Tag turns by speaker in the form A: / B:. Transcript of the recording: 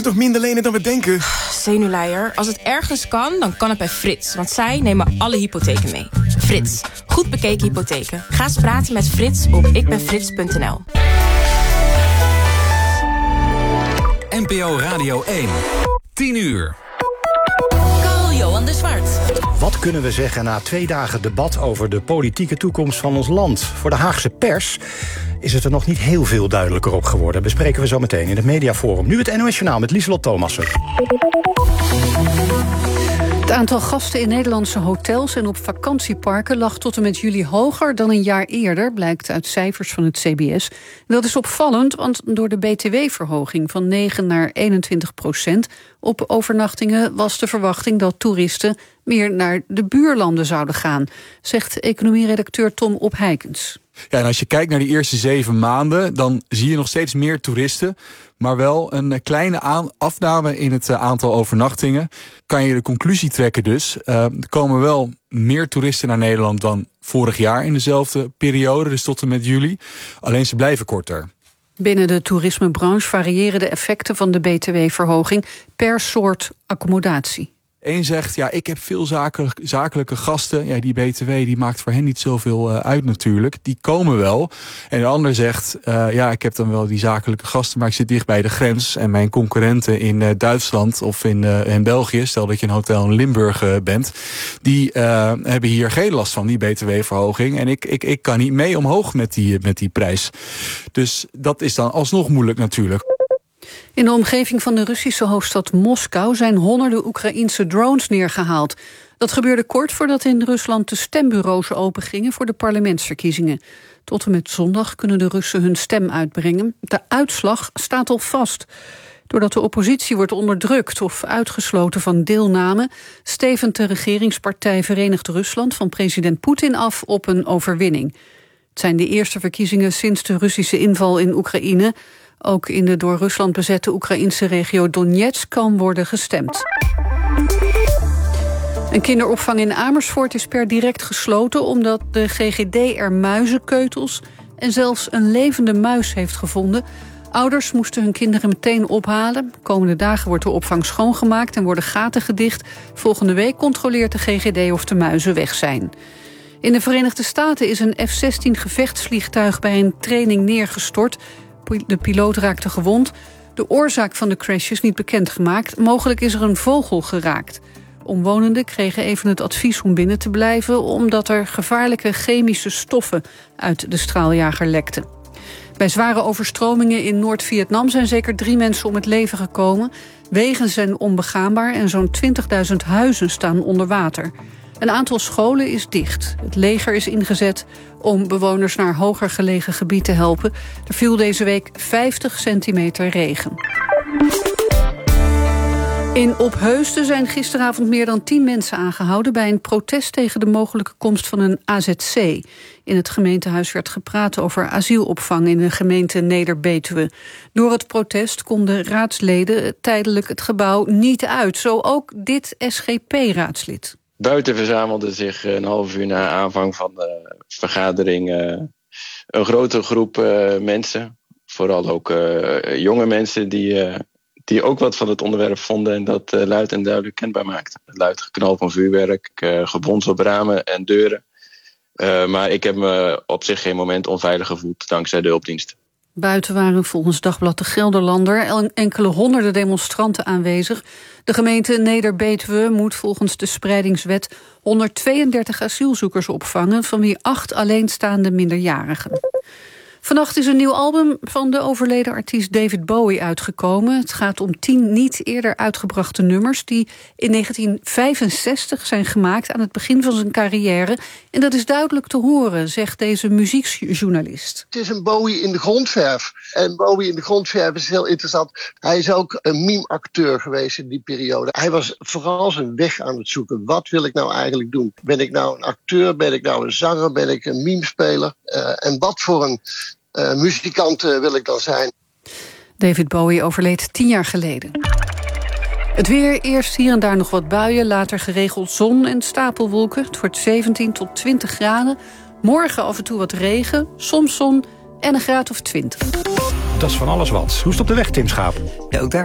A: ze toch minder lenen dan we denken?
B: Zenuwleier, als het ergens kan, dan kan het bij Frits. Want zij nemen alle hypotheken mee. Frits, goed bekeken hypotheken. Ga eens praten met Frits op ikbenfrits.nl.
C: NPO Radio 1. 10 uur.
D: Carl-Johan de Zwart.
E: Wat kunnen we zeggen na 2 dagen debat over de politieke toekomst van ons land? Voor de Haagse pers is het er nog niet heel veel duidelijker op geworden. Bespreken we zo meteen in het Mediaforum. Nu het NOS Journaal met Lieselot Thomassen.
F: Het aantal gasten in Nederlandse hotels en op vakantieparken lag tot en met juli hoger dan een jaar eerder, blijkt uit cijfers van het CBS. Dat is opvallend, want door de BTW-verhoging van 9 naar 21% op overnachtingen was de verwachting dat toeristen meer naar de buurlanden zouden gaan, zegt economieredacteur Tom Opheikens.
G: Ja, en als je kijkt naar die eerste 7 maanden, dan zie je nog steeds meer toeristen, maar wel een kleine afname in het aantal overnachtingen. Kan je de conclusie trekken dus, er komen wel meer toeristen naar Nederland dan vorig jaar in dezelfde periode, dus tot en met juli. Alleen ze blijven korter.
F: Binnen de toerismebranche variëren de effecten van de BTW-verhoging per soort accommodatie.
G: Eén zegt, ja, ik heb veel zakelijke gasten. Ja, die BTW die maakt voor hen niet zoveel uit natuurlijk. Die komen wel. En de ander zegt, ja, ik heb dan wel die zakelijke gasten, maar ik zit dicht bij de grens. En mijn concurrenten in Duitsland of in België, stel dat je een hotel in Limburg bent, die hebben hier geen last van, die BTW-verhoging. En ik kan niet mee omhoog met die prijs. Dus dat is dan alsnog moeilijk natuurlijk.
F: In de omgeving van de Russische hoofdstad Moskou zijn honderden Oekraïense drones neergehaald. Dat gebeurde kort voordat in Rusland de stembureaus opengingen voor de parlementsverkiezingen. Tot en met zondag kunnen de Russen hun stem uitbrengen. De uitslag staat al vast. Doordat de oppositie wordt onderdrukt of uitgesloten van deelname, stevend de regeringspartij Verenigd Rusland van president Poetin af op een overwinning. Het zijn de eerste verkiezingen sinds de Russische inval in Oekraïne. Ook in de door Rusland bezette Oekraïnse regio Donetsk kan worden gestemd. Een kinderopvang in Amersfoort is per direct gesloten omdat de GGD er muizenkeutels en zelfs een levende muis heeft gevonden. Ouders moesten hun kinderen meteen ophalen. De komende dagen wordt de opvang schoongemaakt en worden gaten gedicht. Volgende week controleert de GGD of de muizen weg zijn. In de Verenigde Staten is een F-16 gevechtsvliegtuig bij een training neergestort. De piloot raakte gewond. De oorzaak van de crash is niet bekendgemaakt. Mogelijk is er een vogel geraakt. Omwonenden kregen even het advies om binnen te blijven, omdat er gevaarlijke chemische stoffen uit de straaljager lekten. Bij zware overstromingen in Noord-Vietnam zijn zeker 3 mensen om het leven gekomen. Wegen zijn onbegaanbaar en zo'n 20.000 huizen staan onder water. Een aantal scholen is dicht. Het leger is ingezet om bewoners naar hoger gelegen gebied te helpen. Er viel deze week 50 centimeter regen. In Opheusden zijn gisteravond meer dan 10 mensen aangehouden bij een protest tegen de mogelijke komst van een AZC. In het gemeentehuis werd gepraat over asielopvang in de gemeente Neder-Betuwe. Door het protest konden raadsleden tijdelijk het gebouw niet uit. Zo ook dit SGP-raadslid.
H: Buiten verzamelde zich een half uur na aanvang van de vergadering een grote groep mensen. Vooral ook jonge mensen die ook wat van het onderwerp vonden en dat luid en duidelijk kenbaar maakten. Luid geknal van vuurwerk, gebons op ramen en deuren. Maar ik heb me op zich geen moment onveilig gevoeld dankzij de hulpdiensten.
F: Buiten waren volgens Dagblad de Gelderlander enkele honderden demonstranten aanwezig. De gemeente Neder-Betuwe moet volgens de spreidingswet 132 asielzoekers opvangen, van wie 8 alleenstaande minderjarigen. Vannacht is een nieuw album van de overleden artiest David Bowie uitgekomen. Het gaat om 10 niet eerder uitgebrachte nummers die in 1965 zijn gemaakt aan het begin van zijn carrière. En dat is duidelijk te horen, zegt deze muziekjournalist.
I: Het is een Bowie in de grondverf. En Bowie in de grondverf is heel interessant. Hij is ook een meme-acteur geweest in die periode. Hij was vooral zijn weg aan het zoeken. Wat wil ik nou eigenlijk doen? Ben ik nou een acteur? Ben ik nou een zanger? Ben ik een memespeler? En wat voor een muzikant wil ik dan zijn?
F: David Bowie overleed 10 jaar geleden. Het weer, eerst hier en daar nog wat buien, later geregeld zon en stapelwolken. Het wordt 17 tot 20 graden. Morgen af en toe wat regen, soms zon en een graad of 20.
E: Dat is van alles wat. Hoe is het op de weg, Tim Schaap?
J: Ja, ook daar